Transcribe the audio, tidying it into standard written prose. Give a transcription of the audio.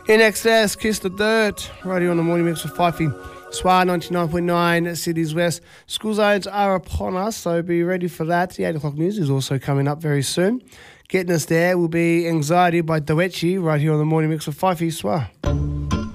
In excess, Kiss the Dirt, right here on the morning mix with Fifey. SWAR 99.9 Cities West. School zones are upon us, so be ready for that. The 8 o'clock news is also coming up very soon. Getting us there will be Anxiety by Doechi, right here on the morning mix with Fifey. SWAR.